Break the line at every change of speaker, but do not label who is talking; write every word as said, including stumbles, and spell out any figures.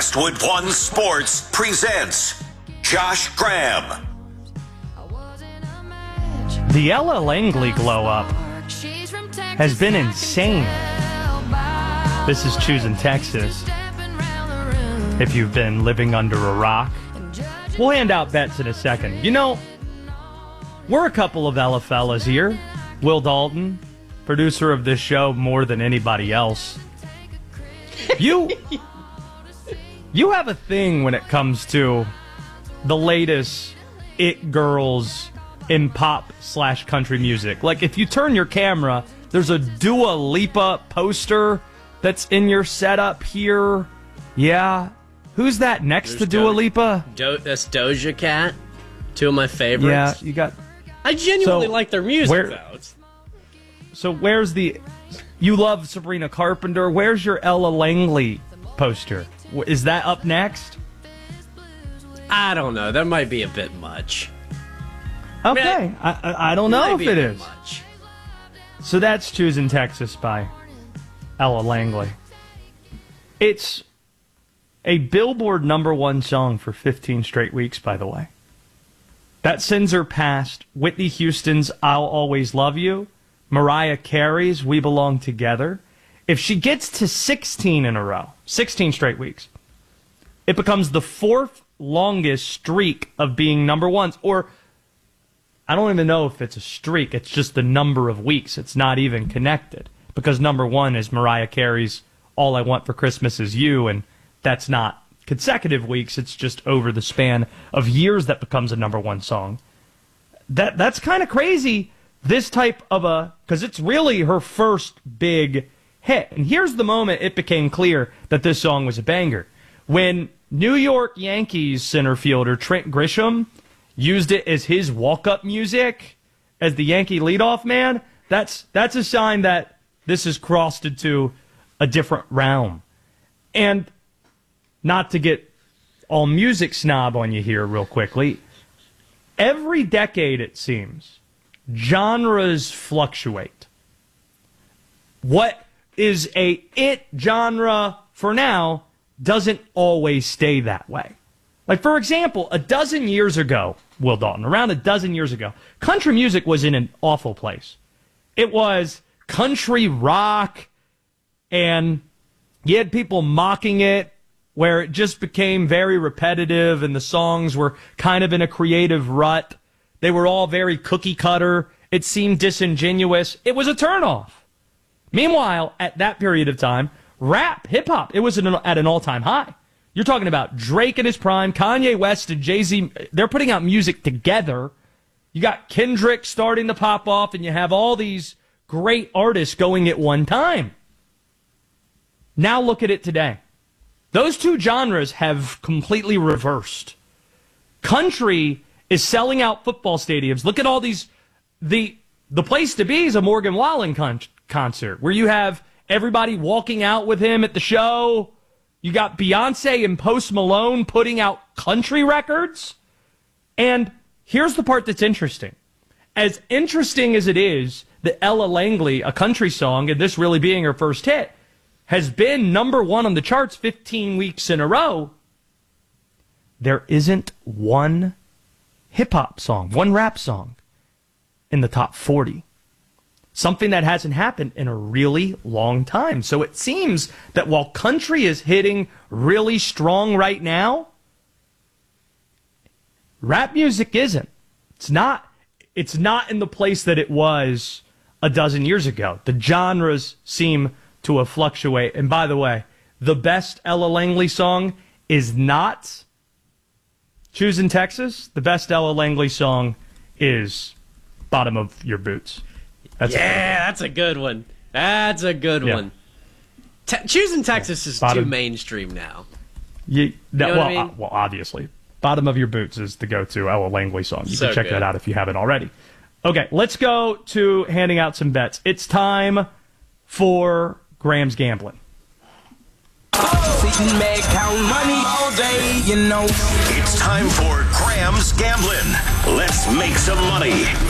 Westwood One Sports presents Josh Graham.
The Ella Langley glow-up has been insane. This is Choosing Texas. If you've been living under a rock, we'll hand out bets in a second. You know, we're a couple of Ella fellas here. Will Dalton, producer of this show more than anybody else. You, you have a thing when it comes to the latest it girls in pop slash country music. Like, if you turn your camera, there's a Dua Lipa poster that's in your setup here. Yeah. Who's that next there's to Dua Do- Lipa?
Do- that's Doja Cat. Two of my favorites.
Yeah, you got...
I genuinely
so,
like their music,
where,
though. It's...
So where's the... You love Sabrina Carpenter. Where's your Ella Langley poster? Is that up next?
I don't know. That might be a bit much.
Okay. I, mean, I, I, I don't know if it is.
Much.
So that's Choosing Texas by Ella Langley. It's a Billboard number one song for fifteen straight weeks, by the way. That sends her past Whitney Houston's I'll Always Love You, Mariah Carey's We Belong Together. If she gets to sixteen in a row, sixteen straight weeks, it becomes the fourth longest streak of being number ones. Or, I don't even know if it's a streak. It's just the number of weeks. It's not even connected. Because number one is Mariah Carey's All I Want for Christmas Is You, and that's not consecutive weeks. It's just over the span of years that becomes a number one song. That That's kind of crazy. This type of a, because it's really her first big hit. And here's the moment it became clear that this song was a banger. When New York Yankees center fielder Trent Grisham used it as his walk-up music, as the Yankee leadoff man, that's that's a sign that this has crossed into a different realm. And not to get all music snob on you here real quickly, every decade, it seems, genres fluctuate. What is a it genre for now doesn't always stay that way. Like, for example, a dozen years ago, Will Dalton, around a dozen years ago, country music was in an awful place. It was country rock, and you had people mocking it, where it just became very repetitive, and the songs were kind of in a creative rut. They were all very cookie-cutter. It seemed disingenuous. It was a turnoff. Meanwhile, at that period of time, rap, hip-hop, it was at an all-time high. You're talking about Drake in his prime, Kanye West and Jay-Z. They're putting out music together. You got Kendrick starting to pop off, and you have all these great artists going at one time. Now look at it today. Those two genres have completely reversed. Country is selling out football stadiums. Look at all these. The the place to be is a Morgan Wallen con- concert where you have everybody walking out with him at the show. You got Beyonce and Post Malone putting out country records. And here's the part that's interesting. As interesting as it is that Ella Langley, a country song, and this really being her first hit, has been number one on the charts fifteen weeks in a row, there isn't one hip-hop song, one rap song in the top forty. Something that hasn't happened in a really long time. So it seems that while country is hitting really strong right now, rap music isn't. It's not, it's not in the place that it was a dozen years ago. The genres seem to have fluctuated. And by the way, the best Ella Langley song is not Choosing Texas. The best Ella Langley song is Bottom of Your Boots. That's
yeah, a that's a good one. That's a good yeah. one. Te- Choosing Texas is Bottom. too mainstream now.
You, that,
you know
well,
what I mean?
uh, well, obviously. Bottom of Your Boots is the go-to Ella Langley song. You
so
can check
good.
that out if you haven't already. Okay, let's go to handing out some bets. It's time for Graham's Gambling.
Sitting back, count money all day, you know.
It's time for Graham's Gambling. Let's make some money.